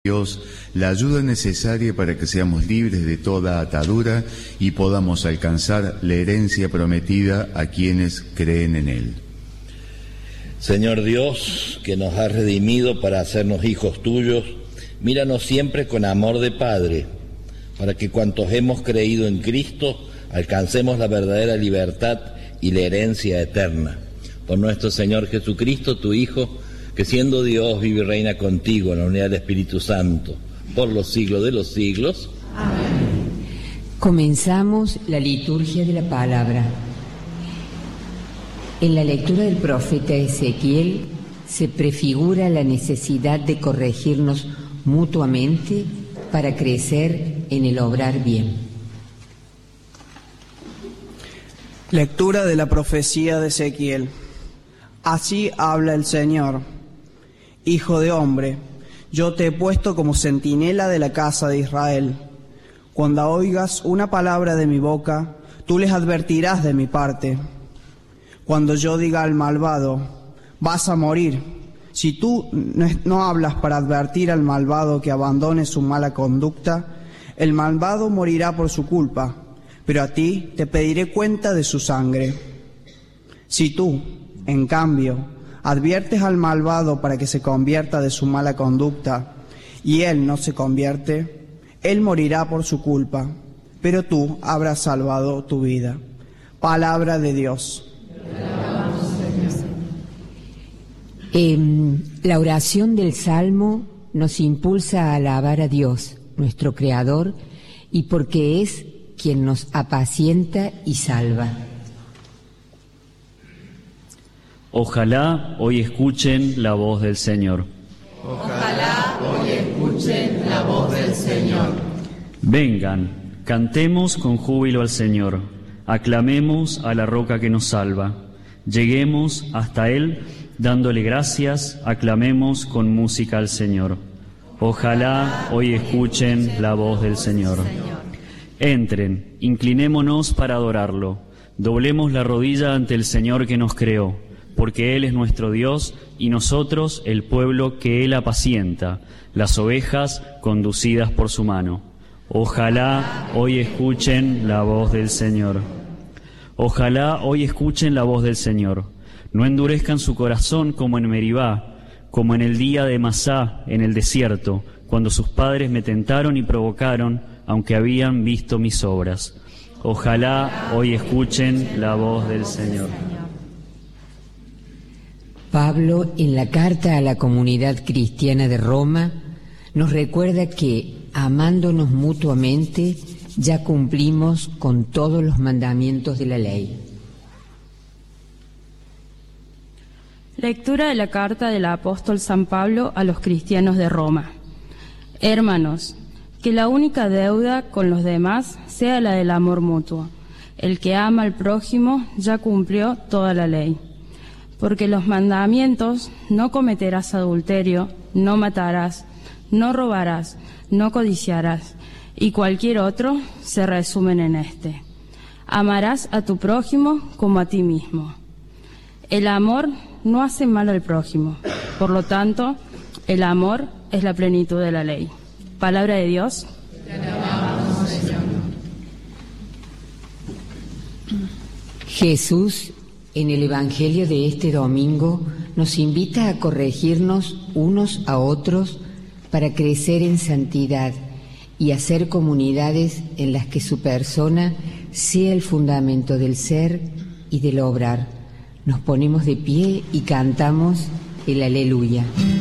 Dios la ayuda necesaria para que seamos libres de toda atadura y podamos alcanzar la herencia prometida a quienes creen en Él. Señor Dios, que nos has redimido para hacernos hijos tuyos, míranos siempre con amor de Padre, para que cuantos hemos creído en Cristo alcancemos la verdadera libertad y la herencia eterna. Por nuestro Señor Jesucristo, tu Hijo, que siendo Dios vive y reina contigo en la unidad del Espíritu Santo, por los siglos de los siglos. Amén. Comenzamos la liturgia de la palabra. En la lectura del profeta Ezequiel se prefigura la necesidad de corregirnos mutuamente para crecer en el obrar bien. Lectura de la profecía de Ezequiel. Así habla el Señor: Hijo de hombre, yo te he puesto como centinela de la casa de Israel. Cuando oigas una palabra de mi boca, tú les advertirás de mi parte. Cuando yo diga al malvado, vas a morir, si tú no hablas para advertir al malvado que abandone su mala conducta, el malvado morirá por su culpa, pero a ti te pediré cuenta de su sangre. Si tú, en cambio, adviertes al malvado para que se convierta de su mala conducta, y él no se convierte, él morirá por su culpa, pero tú habrás salvado tu vida. Palabra de Dios. La oración del Salmo nos impulsa a alabar a Dios, nuestro Creador, y porque es quien nos apacienta y salva. Ojalá hoy escuchen la voz del Señor. Ojalá hoy escuchen la voz del Señor. Vengan, cantemos con júbilo al Señor, aclamemos a la roca que nos salva. Lleguemos hasta Él, dándole gracias, aclamemos con música al Señor. Ojalá hoy escuchen la voz del Señor. Entren, inclinémonos para adorarlo, doblemos la rodilla ante el Señor que nos creó, porque Él es nuestro Dios y nosotros el pueblo que Él apacienta, las ovejas conducidas por su mano. Ojalá hoy escuchen la voz del Señor. Ojalá hoy escuchen la voz del Señor. No endurezcan su corazón como en Meribá, como en el día de Masá en el desierto, cuando sus padres me tentaron y provocaron, aunque habían visto mis obras. Ojalá hoy escuchen la voz del Señor. Pablo, en la carta a la comunidad cristiana de Roma, nos recuerda que, amándonos mutuamente, ya cumplimos con todos los mandamientos de la ley. Lectura de la carta del apóstol San Pablo a los cristianos de Roma. Hermanos, que la única deuda con los demás sea la del amor mutuo. El que ama al prójimo ya cumplió toda la ley. Porque los mandamientos: no cometerás adulterio, no matarás, no robarás, no codiciarás, y cualquier otro, se resumen en este: amarás a tu prójimo como a ti mismo. El amor no hace mal al prójimo, por lo tanto, el amor es la plenitud de la ley. Palabra de Dios. Te alabamos, Señor. Jesús, en el Evangelio de este domingo, nos invita a corregirnos unos a otros para crecer en santidad y hacer comunidades en las que su persona sea el fundamento del ser y del obrar. Nos ponemos de pie y cantamos el Aleluya.